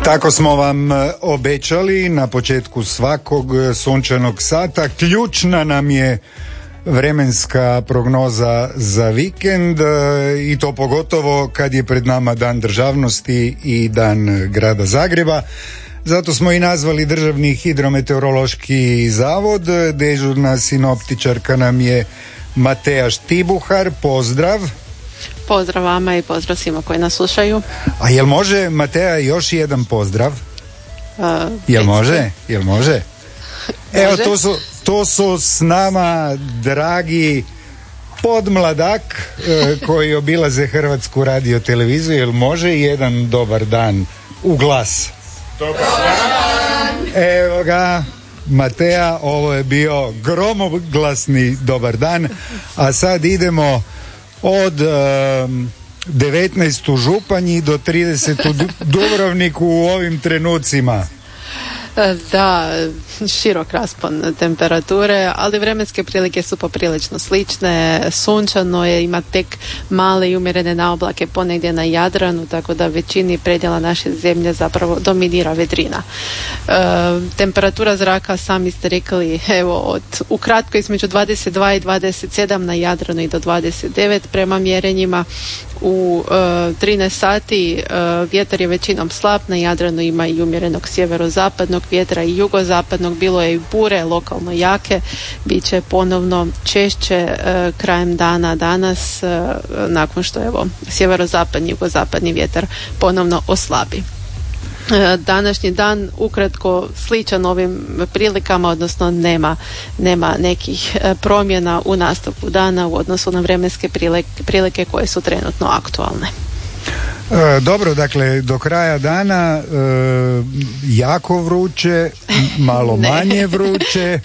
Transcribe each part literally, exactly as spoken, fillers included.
Tako smo vam obećali na početku svakog sunčanog sata. Ključna nam je vremenska prognoza za vikend i to pogotovo kad je pred nama Dan državnosti i Dan grada Zagreba. Zato smo i nazvali Državni hidrometeorološki zavod. Dežurna sinoptičarka nam je Matea Štibuhar. Pozdrav. Pozdrav vama i pozdrav svima koji nas slušaju. A jel može, Matea, još jedan pozdrav? Uh, jel može? Jel može? Evo, to su, to su s nama dragi podmladak eh, koji obilaze Hrvatsku radioteleviziju. Jel može jedan dobar dan u glas? Dobar dan! Evo ga, Matea, ovo je bio gromoglasni dobar dan. A sad idemo od um, devetnaest u Županji do trideset u Dubrovniku u ovim trenucima. Da, širok raspon temperature, ali vremenske prilike su poprilično slične. Sunčano je, ima tek male i umjerene naoblake ponegdje na Jadranu, tako da većini predjela naše zemlje zapravo dominira vedrina. E, temperatura zraka, sami ste rekli, evo, od, ukratko između dvadeset dva i dvadeset sedam na Jadranu i do dvadeset devet prema mjerenjima. U e, trinaest sati e, vjetar je većinom slab, na Jadranu ima i umjerenog sjeverozapadnog vjetra i jugozapadnog, bilo je i bure lokalno jake, bit će ponovno češće e, krajem dana danas e, nakon što evo sjeverozapadni i jugozapadni vjetar ponovno oslabi. Današnji dan ukratko sličan ovim prilikama, odnosno nema, nema nekih promjena u nastavku dana u odnosu na vremenske prilike, prilike koje su trenutno aktualne. E, dobro, dakle, do kraja dana e, jako vruće, malo manje vruće.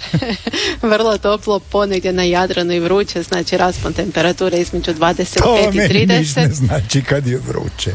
Vrlo toplo, ponegdje na Jadranu i vruće, znači raspon temperature između dvadeset pet i trideset. To meni ništa znači kad je vruće.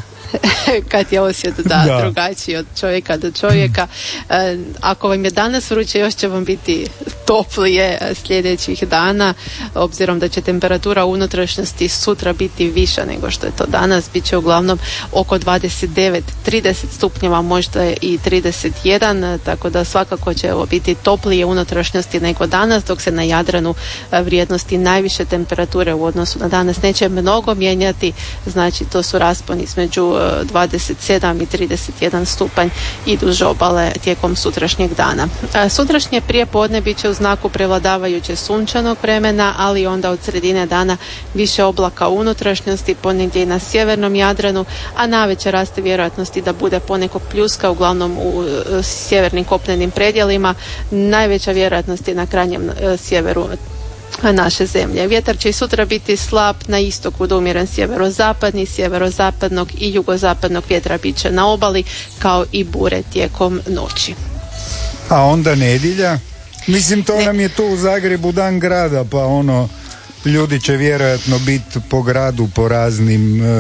Kad je osjet da, da. drugačiji od čovjeka do čovjeka. E, ako vam je danas vruće, još će vam biti toplije sljedećih dana, obzirom da će temperatura u unutrašnjosti sutra biti viša nego što je to danas. Biće uglavnom oko dvadeset devet trideset stupnjeva, možda i trideset jedan, tako da svakako će ovo biti toplije unutrašnjosti nego danas, dok se na Jadranu vrijednosti najviše temperature u odnosu na danas neće mnogo mijenjati, znači to su rasponi između dvadeset sedam i trideset jedan stupanj i duž obale tijekom sutrašnjeg dana. Sutrašnje prije podne bit će u znaku prevladavajuće sunčanog vremena, ali onda od sredine dana više oblaka u unutrašnjosti, ponegdje i na sjevernom Jadranu, a navečer raste vjerojatnosti da bude ponekog pljuska, uglavnom u sjevernim kopnenim predjelima. Najveća vjerojatnost je na krajnjem sjeveru naše zemlje. Vjetar će i sutra biti slab, na istoku da umjeren sjeverozapadni, sjeverozapadnog i jugozapadnog vjetra bit će na obali, kao i bure tijekom noći. A onda nedjelja? Mislim, to ne. nam je tu u Zagrebu dan grada, pa ono, ljudi će vjerojatno biti po gradu po raznim e,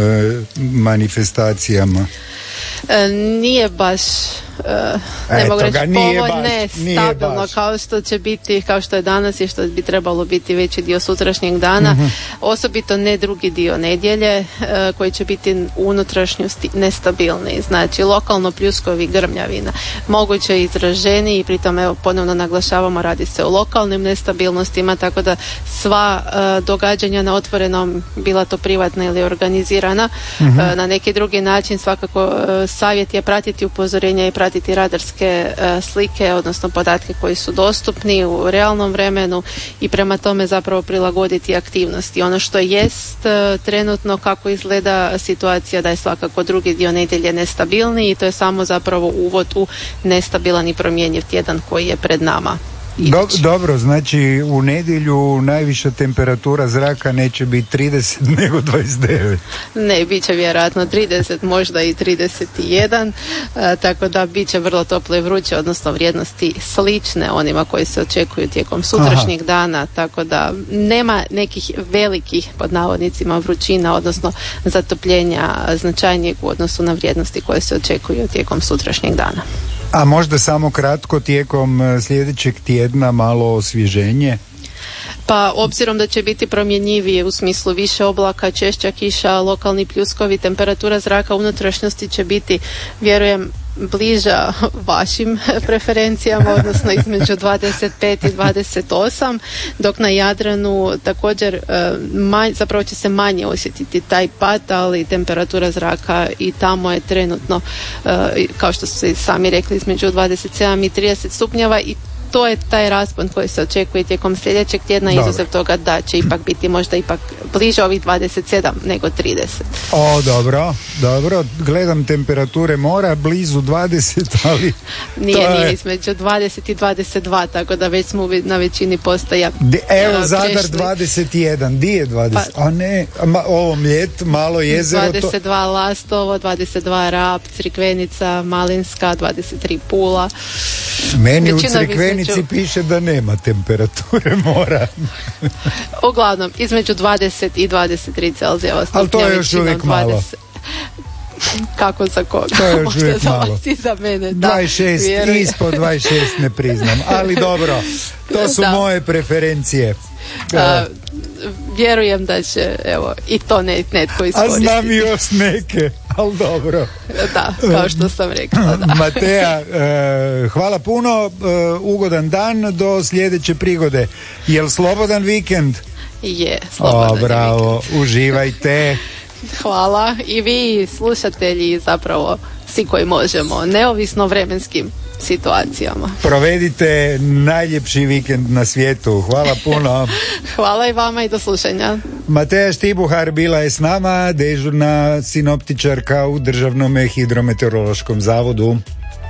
manifestacijama. E, nije baš Uh, ne Eto mogu reći povoljno, ne, stabilno kao što će biti, kao što je danas i što bi trebalo biti veći dio sutrašnjeg dana, mm-hmm. osobito ne drugi dio nedjelje uh, koji će biti u unutrašnjosti nestabilni, znači lokalno pljuskovi, grmljavina, moguće izraženiji i pritom evo ponovno naglašavamo, radi se o lokalnim nestabilnostima, tako da sva uh, događanja na otvorenom, bila to privatna ili organizirana, mm-hmm. uh, na neki drugi način svakako uh, savjet je pratiti upozorenja i pratiti radarske uh, slike, odnosno podatke koji su dostupni u realnom vremenu i prema tome zapravo prilagoditi aktivnosti. Ono što jest uh, trenutno kako izgleda situacija, da je svakako drugi dio nedjelje nestabilniji i to je samo zapravo uvod u nestabilan i promjenjiv tjedan koji je pred nama. Do, dobro, znači u nedjelju najviša temperatura zraka neće biti trideset nego dvadeset devet. Ne, bit će vjerojatno trideset, možda i trideset jedan, a, tako da bit će vrlo toplo i vruće, odnosno vrijednosti slične onima koji se očekuju tijekom sutrašnjeg Aha. dana, tako da nema nekih velikih, pod navodnicima, vrućina, odnosno zatopljenja značajnijeg u odnosu na vrijednosti koje se očekuju tijekom sutrašnjeg dana. A možda samo kratko tijekom sljedećeg tjedna malo osvježenje? Pa obzirom da će biti promjenjivije u smislu više oblaka, češća kiša, lokalni pljuskovi, temperatura zraka u unutrašnjosti će biti, vjerujem, bliža vašim preferencijama, odnosno između dvadeset pet i dvadeset osam, dok na Jadranu također manj, zapravo će se manje osjetiti taj pad, ali temperatura zraka i tamo je trenutno, kao što ste sami rekli, između dvadeset sedam i trideset stupnjeva i to je taj raspon koji se očekuje tijekom sljedećeg tjedna, izuzev toga da će ipak biti možda ipak bliže ovih dvadeset sedam nego trideset. O, dobro, dobro. Gledam temperature mora, blizu dvadeset, ali... Nije, je... nije, između dvadeset i dvadeset dva, tako da već smo na većini postaja De, Evo, uh, Zadar prešli. dvadeset jedan, di je dvadeset? Pa, a ne, ma, ovo Mljet, malo jezero... dvadeset dva to... Lastovo, dvadeset dva Rab, Crikvenica, Malinska, dvadeset tri Pula. Meni većina u Crikvenici između... piše da nema temperature mora. Uglavnom, između dvadeset i dvadeset tri Celzijeva stupnja. Ali to je još uvijek dvadeset... malo. Kako za koga? To je još uvijek malo. Za mene, da, dvadeset šest, vjerujem. Ispod dvadeset šest ne priznam. Ali dobro, to su da. moje preferencije. A, vjerujem da će, evo, i to net, netko iskoristiti. A znam i još neke, ali dobro. Da, kao što sam rekla, da. Mateja, uh, hvala puno, uh, ugodan dan do sljedeće prigode. Jel slobodan vikend? Je, slobodan o, bravo, vikend. Uživajte. Hvala i vi slušatelji, zapravo svi koji možemo, neovisno vremenskim situacijama. Provedite najljepši vikend na svijetu. Hvala puno. Hvala i vama i do slušanja. Mateja Štibuhar bila je s nama, dežurna sinoptičarka u Državnom hidrometeorološkom zavodu.